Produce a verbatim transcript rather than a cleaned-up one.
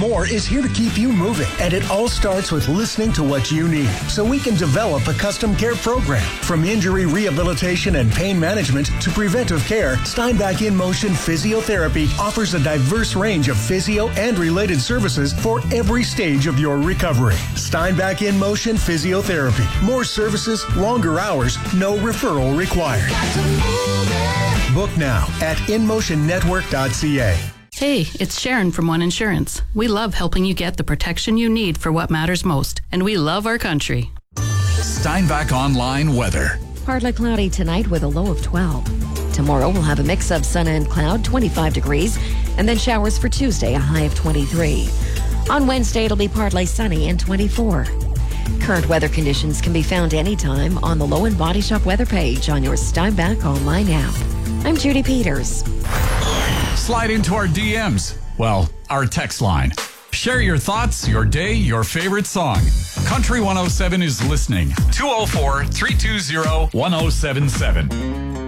More is here to keep you moving, and it all starts with listening to what you need so we can develop a custom care program. From injury rehabilitation and pain management to preventive care, Steinbach In Motion Physiotherapy offers a diverse range of physio and related services for every stage of your recovery. Steinbach In Motion Physiotherapy. More services, longer hours, no referral required. Book now at in motion network dot c a. Hey, it's Sharon from One Insurance. We love helping you get the protection you need for what matters most, and we love our country. Steinbach Online weather. Partly cloudy tonight with a low of twelve. Tomorrow we'll have a mix of sun and cloud, twenty-five degrees, and then showers for Tuesday, a high of twenty-three. On Wednesday, it'll be partly sunny and twenty-four. Current weather conditions can be found anytime on the Low and Body Shop weather page on your Steinbach Online app. I'm Judy Peters. Slide into our D Ms. Well, our text line. Share your thoughts, your day, your favorite song. Country one oh seven is listening. two oh four, three two zero, one oh seven seven.